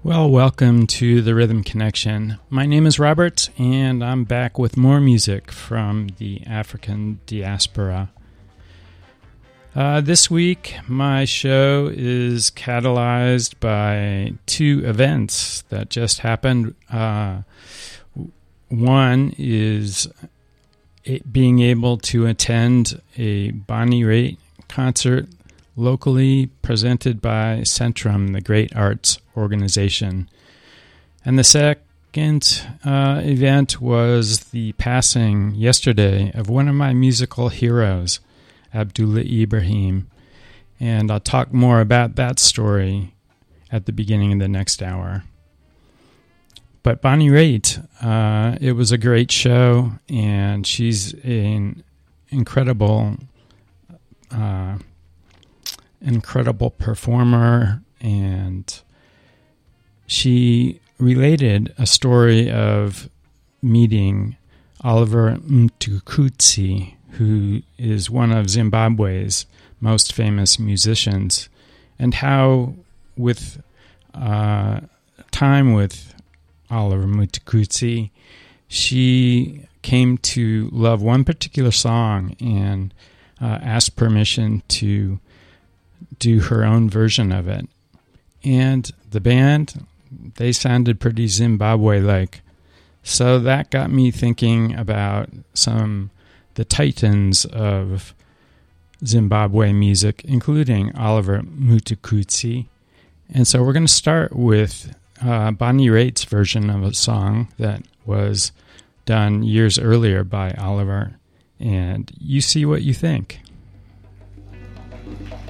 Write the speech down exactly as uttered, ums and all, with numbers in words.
Well, welcome to the Rhythm Connection. My name is Robert, and I'm back with more music from the African diaspora. Uh, this week, my show is catalyzed by two events that just happened. Uh, one is it being able to attend a Bonnie Raitt concert locally presented by Centrum, the Great Arts Organization. And the second uh, event was the passing yesterday of one of my musical heroes, Abdullah Ibrahim. And I'll talk more about that story at the beginning of the next hour. But Bonnie Raitt, uh, it was a great show, and she's an incredible uh incredible performer, and she related a story of meeting Oliver Mtukudzi, who is one of Zimbabwe's most famous musicians, and how with uh, time with Oliver Mtukudzi, she came to love one particular song and uh, asked permission to do her own version of it. And the band, they sounded pretty Zimbabwe-like. So that got me thinking about some the titans of Zimbabwe music, including Oliver Mtukudzi. And so we're going to start with uh, Bonnie Raitt's version of a song that was done years earlier by Oliver. And you see what you think.